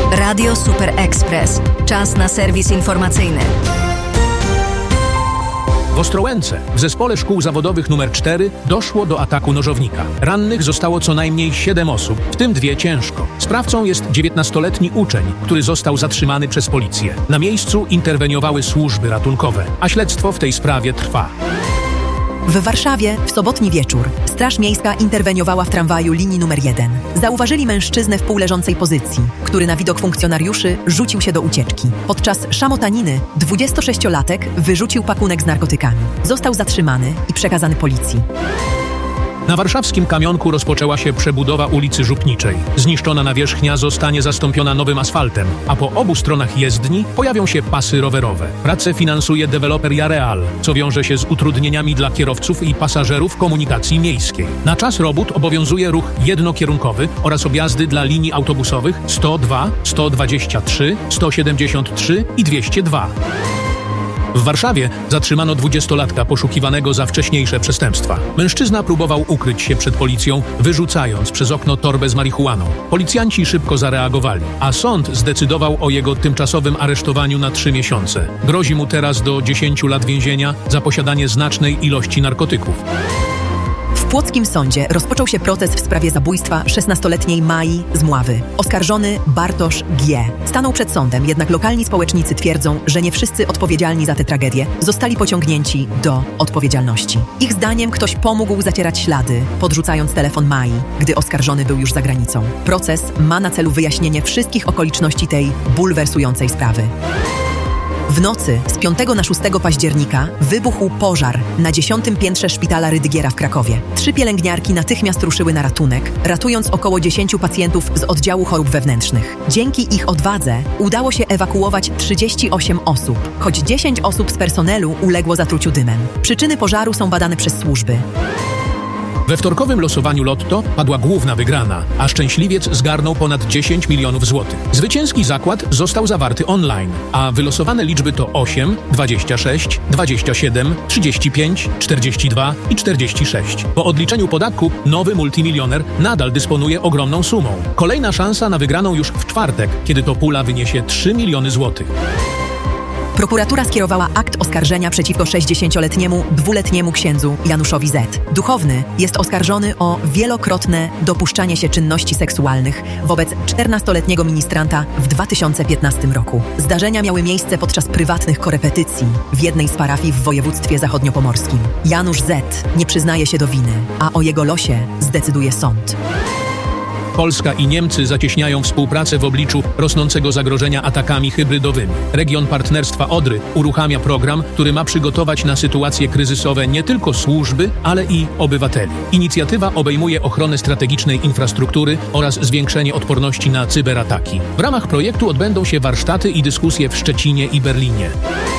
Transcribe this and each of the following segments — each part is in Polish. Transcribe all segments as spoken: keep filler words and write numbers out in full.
Radio Super Express. Czas na serwis informacyjny. W Ostrołęce, w Zespole Szkół Zawodowych numer cztery, doszło do ataku nożownika. Rannych zostało co najmniej siedem osób, w tym dwie ciężko. Sprawcą jest dziewiętnastoletni uczeń, który został zatrzymany przez policję. Na miejscu interweniowały służby ratunkowe, a śledztwo w tej sprawie trwa. W Warszawie w sobotni wieczór Straż Miejska interweniowała w tramwaju linii numer jeden. Zauważyli mężczyznę w półleżącej pozycji, który na widok funkcjonariuszy rzucił się do ucieczki. Podczas szamotaniny dwudziestosześciolatek wyrzucił pakunek z narkotykami. Został zatrzymany i przekazany policji. Na warszawskim Kamionku rozpoczęła się przebudowa ulicy Żupniczej. Zniszczona nawierzchnia zostanie zastąpiona nowym asfaltem, a po obu stronach jezdni pojawią się pasy rowerowe. Pracę finansuje deweloper Jareal, co wiąże się z utrudnieniami dla kierowców i pasażerów komunikacji miejskiej. Na czas robót obowiązuje ruch jednokierunkowy oraz objazdy dla linii autobusowych sto dwa, sto dwadzieścia trzy, sto siedemdziesiąt trzy i dwieście dwa. W Warszawie zatrzymano dwudziestolatka poszukiwanego za wcześniejsze przestępstwa. Mężczyzna próbował ukryć się przed policją, wyrzucając przez okno torbę z marihuaną. Policjanci szybko zareagowali, a sąd zdecydował o jego tymczasowym aresztowaniu na trzy miesiące. Grozi mu teraz do dziesięciu lat więzienia za posiadanie znacznej ilości narkotyków. W płockim sądzie rozpoczął się proces w sprawie zabójstwa szesnastoletniej Mai z Mławy. Oskarżony Bartosz G. stanął przed sądem, jednak lokalni społecznicy twierdzą, że nie wszyscy odpowiedzialni za tę tragedię zostali pociągnięci do odpowiedzialności. Ich zdaniem ktoś pomógł zacierać ślady, podrzucając telefon Mai, gdy oskarżony był już za granicą. Proces ma na celu wyjaśnienie wszystkich okoliczności tej bulwersującej sprawy. W nocy z piątego na szóstego października wybuchł pożar na dziesiątym piętrze szpitala Rydygiera w Krakowie. Trzy pielęgniarki natychmiast ruszyły na ratunek, ratując około dziesięciu pacjentów z oddziału chorób wewnętrznych. Dzięki ich odwadze udało się ewakuować trzydzieści osiem osób, choć dziesięć osób z personelu uległo zatruciu dymem. Przyczyny pożaru są badane przez służby. We wtorkowym losowaniu Lotto padła główna wygrana, a szczęśliwiec zgarnął ponad dziesięć milionów złotych. Zwycięski zakład został zawarty online, a wylosowane liczby to osiem, dwadzieścia sześć, dwadzieścia siedem, trzydzieści pięć, czterdzieści dwa i czterdzieści sześć. Po odliczeniu podatku nowy multimilioner nadal dysponuje ogromną sumą. Kolejna szansa na wygraną już w czwartek, kiedy to pula wyniesie trzy miliony złotych. Prokuratura skierowała akt oskarżenia przeciwko sześćdziesięcioletniemu dwuletniemu księdzu Januszowi Z. Duchowny jest oskarżony o wielokrotne dopuszczanie się czynności seksualnych wobec czternastoletniego ministranta w dwa tysiące piętnastym roku. Zdarzenia miały miejsce podczas prywatnych korepetycji w jednej z parafii w województwie zachodniopomorskim. Janusz Z. nie przyznaje się do winy, a o jego losie zdecyduje sąd. Polska i Niemcy zacieśniają współpracę w obliczu rosnącego zagrożenia atakami hybrydowymi. Region Partnerstwa Odry uruchamia program, który ma przygotować na sytuacje kryzysowe nie tylko służby, ale i obywateli. Inicjatywa obejmuje ochronę strategicznej infrastruktury oraz zwiększenie odporności na cyberataki. W ramach projektu odbędą się warsztaty i dyskusje w Szczecinie i Berlinie.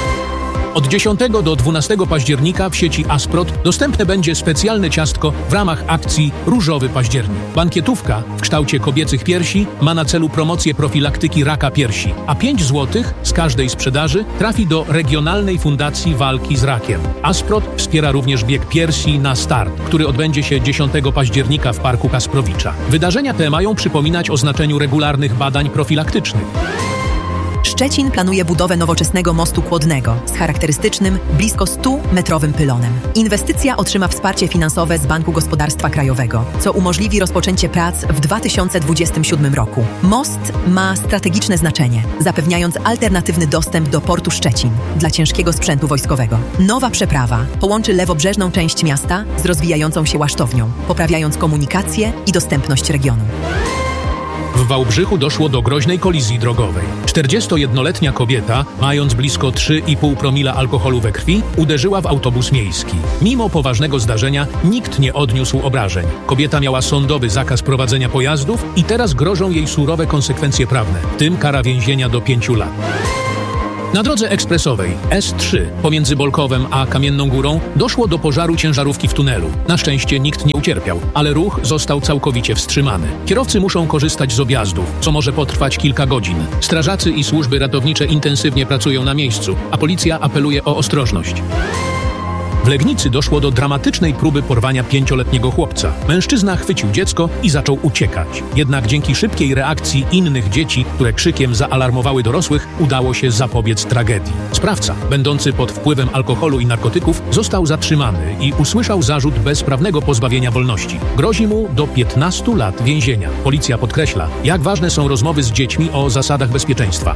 Od dziesiątego do dwunastego października w sieci Asprot dostępne będzie specjalne ciastko w ramach akcji Różowy Październik. Bankietówka w kształcie kobiecych piersi ma na celu promocję profilaktyki raka piersi, a pięć złotych z każdej sprzedaży trafi do Regionalnej Fundacji Walki z Rakiem. Asprot wspiera również bieg piersi na start, który odbędzie się dziesiątego października w Parku Kasprowicza. Wydarzenia te mają przypominać o znaczeniu regularnych badań profilaktycznych. Szczecin planuje budowę nowoczesnego mostu kłodnego z charakterystycznym, blisko stumetrowym pylonem. Inwestycja otrzyma wsparcie finansowe z Banku Gospodarstwa Krajowego, co umożliwi rozpoczęcie prac w dwa tysiące dwudziestym siódmym roku. Most ma strategiczne znaczenie, zapewniając alternatywny dostęp do portu Szczecin dla ciężkiego sprzętu wojskowego. Nowa przeprawa połączy lewobrzeżną część miasta z rozwijającą się Łasztownią, poprawiając komunikację i dostępność regionu. W Wałbrzychu doszło do groźnej kolizji drogowej. czterdziestojednoletnia kobieta, mając blisko trzy i pół promila alkoholu we krwi, uderzyła w autobus miejski. Mimo poważnego zdarzenia nikt nie odniósł obrażeń. Kobieta miała sądowy zakaz prowadzenia pojazdów i teraz grożą jej surowe konsekwencje prawne, w tym kara więzienia do pięciu lat. Na drodze ekspresowej S trzy pomiędzy Bolkowem a Kamienną Górą doszło do pożaru ciężarówki w tunelu. Na szczęście nikt nie ucierpiał, ale ruch został całkowicie wstrzymany. Kierowcy muszą korzystać z objazdów, co może potrwać kilka godzin. Strażacy i służby ratownicze intensywnie pracują na miejscu, a policja apeluje o ostrożność. W Legnicy doszło do dramatycznej próby porwania pięcioletniego chłopca. Mężczyzna chwycił dziecko i zaczął uciekać. Jednak dzięki szybkiej reakcji innych dzieci, które krzykiem zaalarmowały dorosłych, udało się zapobiec tragedii. Sprawca, będący pod wpływem alkoholu i narkotyków, został zatrzymany i usłyszał zarzut bezprawnego pozbawienia wolności. Grozi mu do piętnastu lat więzienia. Policja podkreśla, jak ważne są rozmowy z dziećmi o zasadach bezpieczeństwa.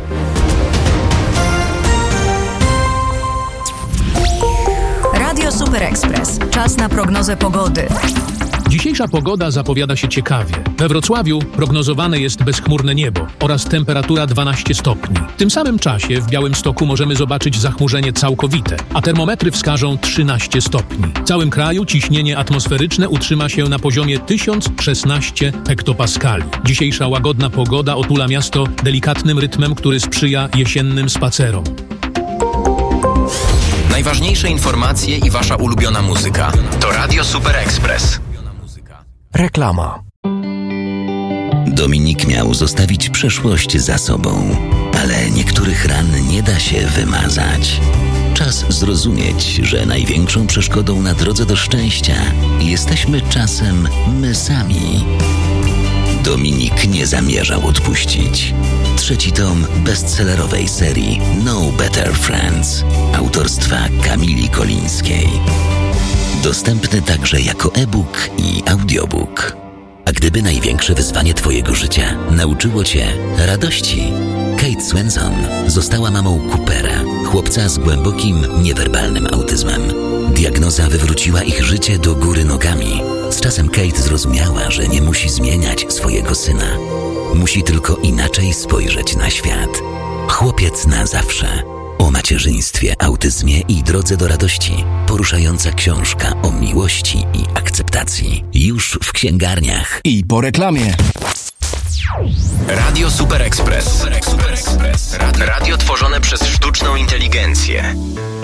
Radio Super Express. Czas na prognozę pogody. Dzisiejsza pogoda zapowiada się ciekawie. We Wrocławiu prognozowane jest bezchmurne niebo oraz temperatura dwanaście stopni. W tym samym czasie w Białymstoku możemy zobaczyć zachmurzenie całkowite, a termometry wskażą trzynaście stopni. W całym kraju ciśnienie atmosferyczne utrzyma się na poziomie tysiąc szesnaście hektopaskali. Dzisiejsza łagodna pogoda otula miasto delikatnym rytmem, który sprzyja jesiennym spacerom. Najważniejsze informacje i wasza ulubiona muzyka to Radio Super Express. Reklama. Dominik miał zostawić przeszłość za sobą, ale niektórych ran nie da się wymazać. Czas zrozumieć, że największą przeszkodą na drodze do szczęścia jesteśmy czasem my sami. Dominik nie zamierzał odpuścić. Trzeci tom bestsellerowej serii No Better Friends autorstwa Kamili Kolińskiej. Dostępny także jako e-book i audiobook. A gdyby największe wyzwanie twojego życia nauczyło cię radości? Kate Swenson została mamą Coopera, chłopca z głębokim, niewerbalnym autyzmem. Diagnoza wywróciła ich życie do góry nogami. Z czasem Kate zrozumiała, że nie musi zmieniać swojego syna. Musi tylko inaczej spojrzeć na świat. Chłopiec na zawsze. O macierzyństwie, autyzmie i drodze do radości. Poruszająca książka o miłości i akceptacji. Już w księgarniach. I po reklamie. Radio Super Express. Radio tworzone przez sztuczną inteligencję.